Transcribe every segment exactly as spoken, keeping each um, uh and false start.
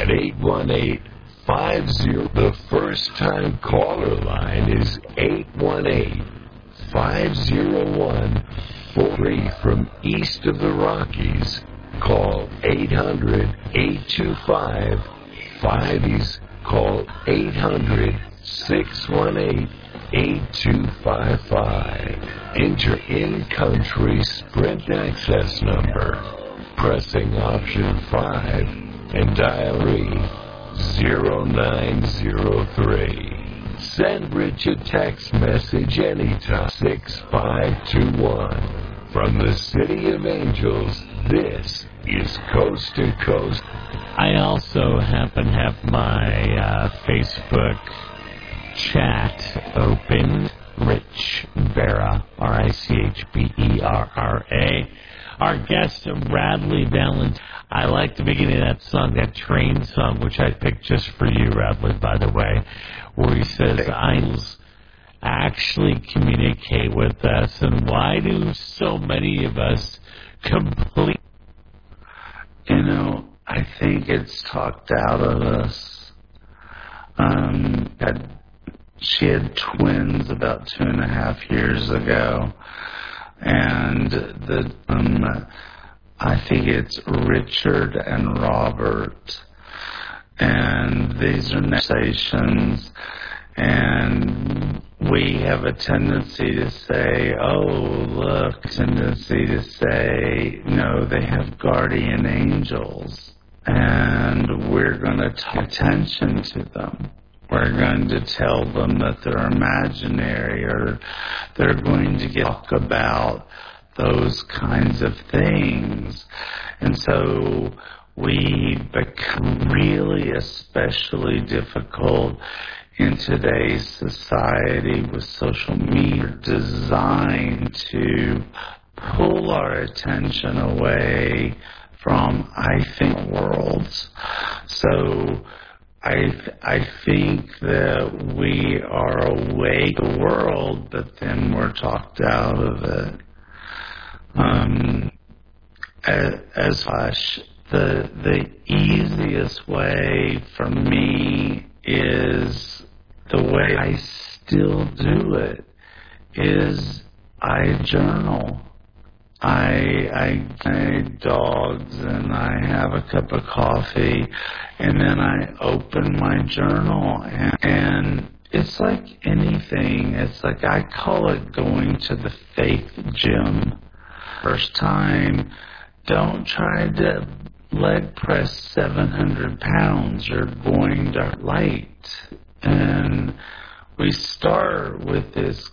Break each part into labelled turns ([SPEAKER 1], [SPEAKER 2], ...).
[SPEAKER 1] at eight one eight, five zero. The first-time caller line is eight one eight, five zero one, four three from east of the Rockies. Call eight hundred, eight two five, five zero. Call eight hundred, six one eight, eight two five five. Enter in-country Sprint access number. Pressing option five and dial zero nine zero three. Send Rich a text message anytime. six five two one. From the City of Angels, this is Coast to Coast.
[SPEAKER 2] I also happen to have my uh, Facebook chat open. Rich Berra, R I C H B E R R A. Our guest, Radley Valentine. I like the beginning of that song, that train song, which I picked just for you, Radley, by the way, where he says, I actually communicate with us, and why do so many of us complete?
[SPEAKER 3] You know, I think it's talked out of us. Um, had, she had twins about two and a half years ago, and the um, I think it's Richard and Robert, and these are conversations, and we have a tendency to say, oh, look, tendency to say, no, they have guardian angels, and we're going to pay attention to them. We're going to tell them that they're imaginary, or they're going to get, talk about those kinds of things. And so we become really especially difficult in today's society with social media, designed to pull our attention away from, I think, worlds. So I I think that we are awake to the world, but then we're talked out of it. Um, as, as such, the the easiest way for me is the way I still do it is I journal. I, I, I dogs and I have a cup of coffee, and then I open my journal, and, and it's like anything. It's like, I call it going to the faith gym. First time, don't try to leg press seven hundred pounds. You're going to light. And we start with this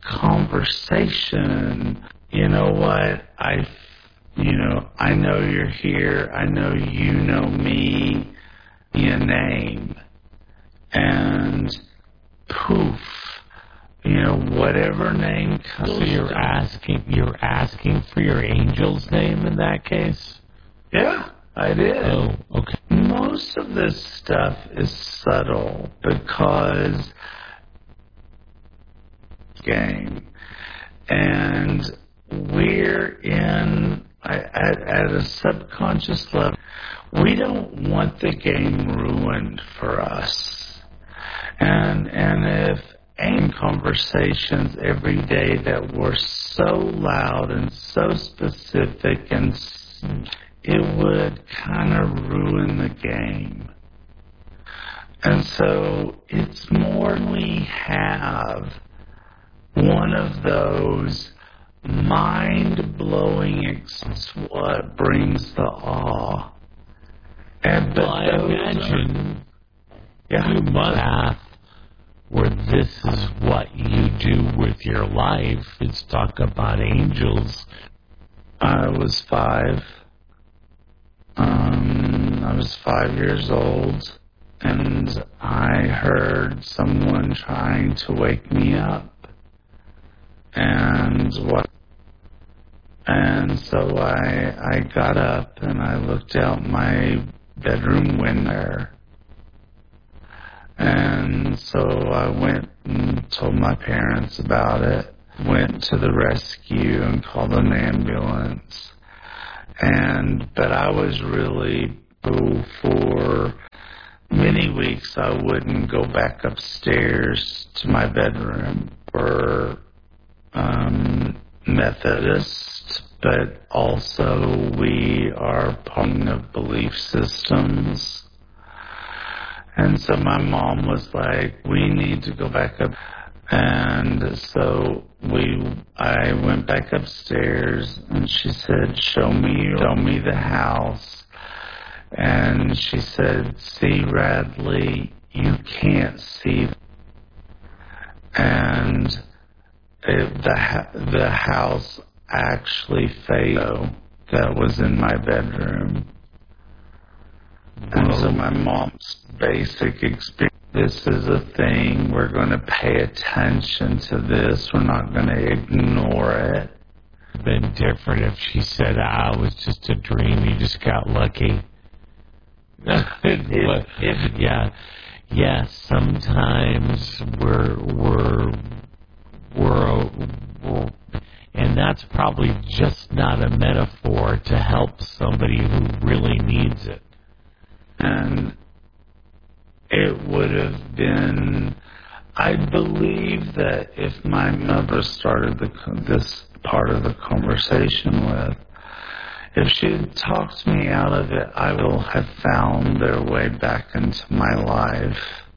[SPEAKER 3] conversation. You know what? I, you know, I know you're here. I know you know me. Your name. And poof. You know, whatever name comes.
[SPEAKER 2] So you're asking, you're asking for your angel's name in that case?
[SPEAKER 3] Yeah, I did.
[SPEAKER 2] Oh, okay.
[SPEAKER 3] Most of this stuff is subtle because game, and we're in at, at a subconscious level. We don't want the game ruined for us, and and if in conversations every day that were so loud and so specific, and it would kind of ruin the game. And so it's more we have one of those mind-blowing experiences what brings the awe. And
[SPEAKER 2] well, I imagine
[SPEAKER 3] are, yeah,
[SPEAKER 2] you must have where this is what you do with your life, is talk about angels.
[SPEAKER 3] I was five. Um, I was five years old, and I heard someone trying to wake me up. And what? And so I I got up and I looked out my bedroom window. And so I went and told my parents about it, went to the rescue and called an ambulance. And, but I was really boo for many weeks I wouldn't go back upstairs to my bedroom. We're um, Methodist, but also we are part of belief systems. And so my mom was like, we need to go back up. And so we, I went back upstairs, and she said, show me, show me the house. And she said, see, Radley, you can't see. And it, the, the house actually faded that was in my bedroom. And so my mom's basic experience, this is a thing, we're going to pay attention to this, we're not going to ignore it.
[SPEAKER 2] Been different if she said, ah, it was just a dream, you just got lucky.
[SPEAKER 3] If, if,
[SPEAKER 2] yeah, yeah, sometimes we're, we're, we're, we're, and that's probably just not a metaphor to help somebody who really needs it.
[SPEAKER 3] And it would have been, I believe that if my mother started the, this part of the conversation with, if she had talked me out of it, I will have found their way back into my life.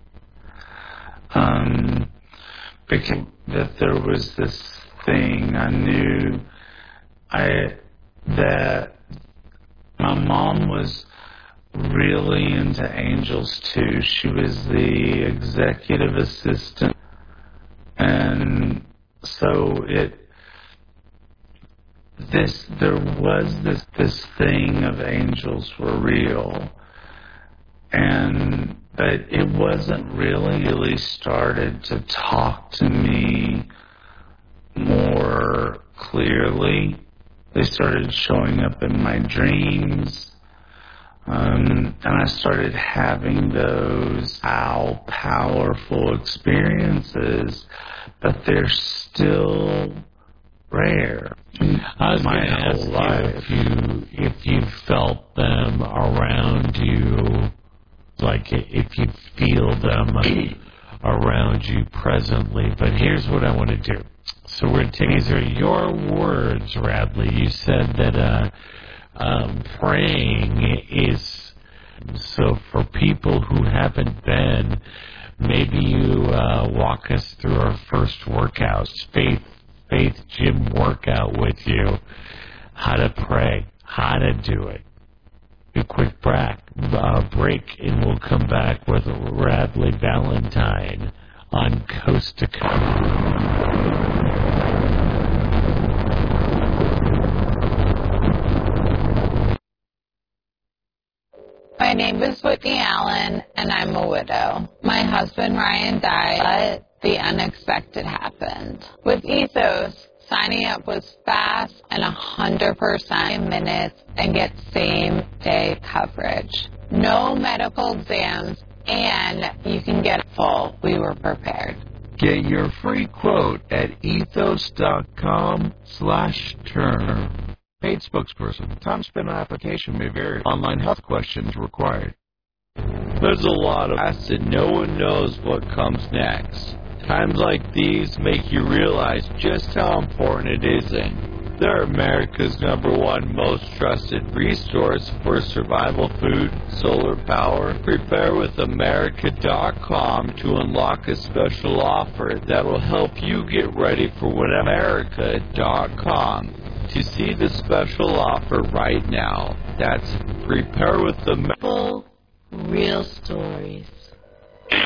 [SPEAKER 3] Um, because that there was this thing I knew I that my mom was really into angels too. She was the executive assistant, and so it this there was this this thing of angels were real, and but it wasn't really really started to talk to me more clearly. They started showing up in my dreams. Um, and I started having those how powerful experiences, but they're still rare.
[SPEAKER 2] I was
[SPEAKER 3] my
[SPEAKER 2] going to ask
[SPEAKER 3] whole
[SPEAKER 2] you
[SPEAKER 3] life.
[SPEAKER 2] if you if you felt them around you, like if you feel them around you presently. But here's what I want to do. So we're taking these are your words, Radley. You said that. Uh, Um, praying is, so for people who haven't been, maybe you uh, walk us through our first workouts, faith, faith gym workout with you, how to pray, how to do it. A quick break, uh, break, and we'll come back with Radley Valentine on Coast to Coast.
[SPEAKER 4] My name is Whitney Allen, and I'm a widow. My husband, Ryan, died, but the unexpected happened. With Ethos, signing up was fast and one hundred percent in minutes and get same-day coverage. No medical exams, and you can get full. We were prepared.
[SPEAKER 1] Get your free quote at ethos.com slash term. Paid spokesperson. Time spent on application may vary. Online health questions required.
[SPEAKER 5] There's a lot of us and no one knows what comes next. Times like these make you realize just how important it isn't. They're America's number one most trusted resource for survival food, solar power. Prepare with America dot com to unlock a special offer that will help you get ready for what America dot com. To see the special offer right now, that's Prepare with America.
[SPEAKER 6] Real stories.